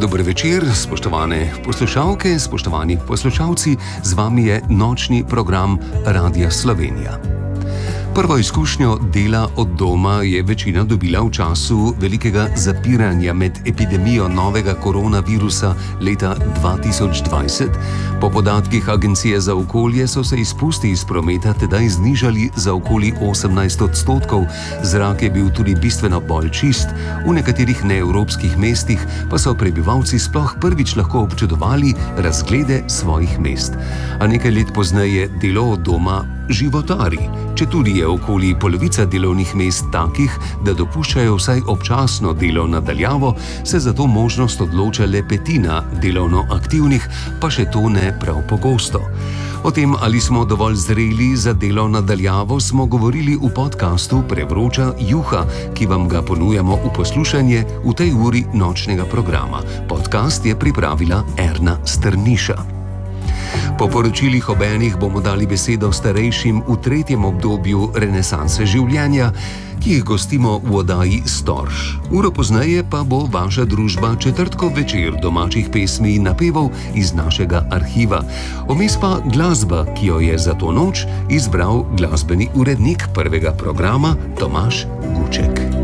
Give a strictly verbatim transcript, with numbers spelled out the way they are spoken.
Dober večer, spoštovane poslušalke, spoštovani poslušalci, z vami je nočni program Radia Slovenija. Prvo izkušnjo dela od doma je večina dobila v času velikega zapiranja med epidemijo novega koronavirusa leta dva tisoč dvajset. Po podatkih Agencije za okolje so se izpusti iz prometa tedaj znižali za okoli osemnajst odstotkov, zrak je bil tudi bistveno bolj čist, v nekaterih neevropskih mestih pa so prebivalci sploh prvič lahko občudovali razglede svojih mest. A nekaj let pozneje delo od doma životari. Četudi je okoli polovica delovnih mest takih, da dopuščajo vsaj občasno delo na daljavo, se za to možnost odloča le petina delovno aktivnih, pa še to ne prav pogosto. O tem, ali smo dovolj zreli za delo na daljavo, smo govorili v podkastu Prevroča juha, ki vam ga ponujamo v poslušanje v tej uri nočnega programa. Podcast je pripravila Erna Strniša. Po poročilih ob enih bomo dali besedo starejšim v tretjem obdobju renesanse življenja, ki jih gostimo v oddaji Storž. Uro pozneje pa bo vaša družba četrtkov večer domačih pesmi in napevov iz našega arhiva. Vmes pa glasba, ki jo je za to noč izbral glasbeni urednik prvega programa Tomaž Guček.